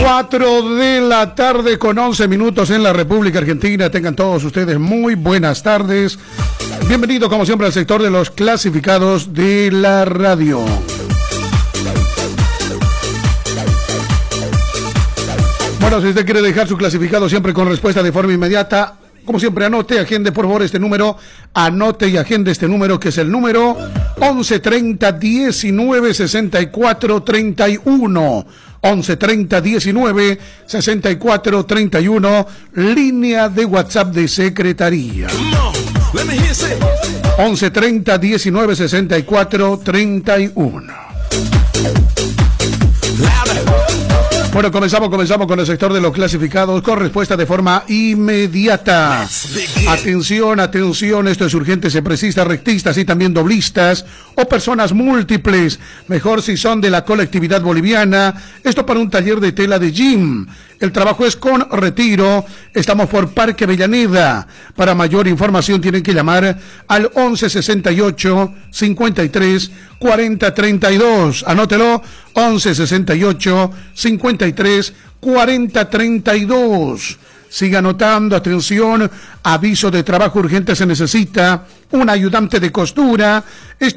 4 de la tarde con 11 minutos en la República Argentina. Tengan todos ustedes muy buenas tardes. Bienvenido como siempre al sector de los clasificados de la radio. Bueno, si usted quiere dejar su clasificado siempre con respuesta de forma inmediata, como siempre, anote, agende por favor este número, anote y agende este número que es el número 11 30 19 64 31. 11 30 19 64 31, línea de WhatsApp de Secretaría. 11 30 19 64 31. Bueno, comenzamos con el sector de los clasificados con respuesta de forma inmediata. Atención, esto es urgente, se precisa rectistas y también doblistas o personas múltiples, mejor si son de la colectividad boliviana, esto para un taller de tela de jean. El trabajo es con retiro, estamos por Parque Avellaneda. Para mayor información tienen que llamar al 11 68 53 40 32. Anótelo, 11 68 53 40 32. Siga anotando, atención, aviso de trabajo urgente, se necesita un ayudante de costura.